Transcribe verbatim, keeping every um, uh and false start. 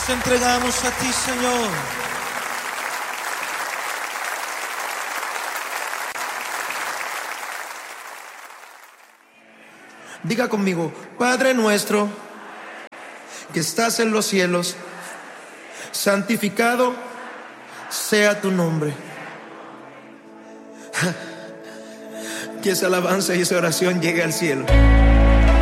Nos entregamos a ti, Señor. Diga conmigo: Padre nuestro que estás en los cielos, santificado sea tu nombre. Que esa alabanza y esa oración llegue al cielo.